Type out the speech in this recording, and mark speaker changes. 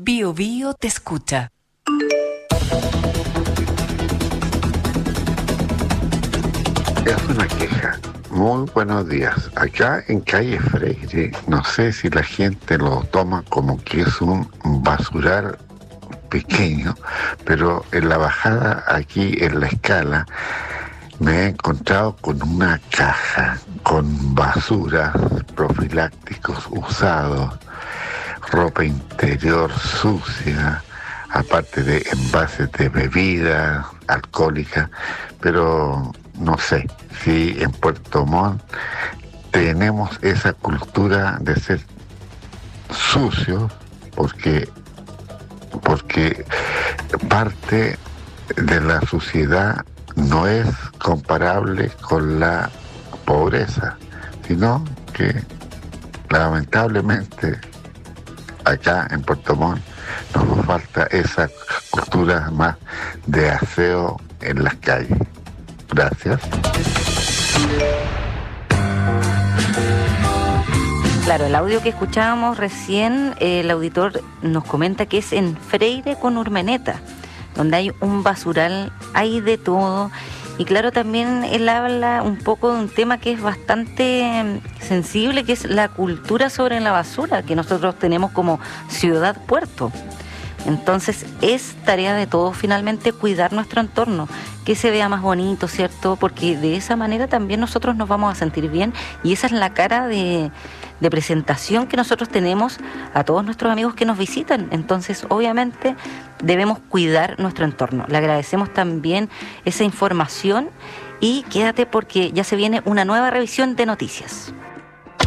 Speaker 1: Bío Bío te escucha.
Speaker 2: Es una queja. Muy buenos días. Acá en calle Freire, no sé si la gente lo toma como que es un basural pequeño, pero en la bajada aquí en la escala me he encontrado con una caja con basuras, profilácticos usados, ropa interior sucia, aparte de envases de bebida alcohólica, pero no sé si en Puerto Montt tenemos esa cultura de ser sucios, porque parte de la suciedad no es comparable con la pobreza, sino que lamentablemente acá en Puerto Montt nos falta esa cultura más de aseo en las calles. Gracias.
Speaker 3: Claro, el audio que escuchábamos recién, el auditor nos comenta que es en Freire con Urmeneta, donde hay un basural, hay de todo. Y claro, también él habla un poco de un tema que es bastante sensible, que es la cultura sobre la basura que nosotros tenemos como ciudad puerto. Entonces es tarea de todos finalmente cuidar nuestro entorno, que se vea más bonito, ¿cierto? Porque de esa manera también nosotros nos vamos a sentir bien y esa es la cara de presentación que nosotros tenemos a todos nuestros amigos que nos visitan. Entonces obviamente debemos cuidar nuestro entorno. Le agradecemos también esa información y quédate porque ya se viene una nueva revisión de noticias.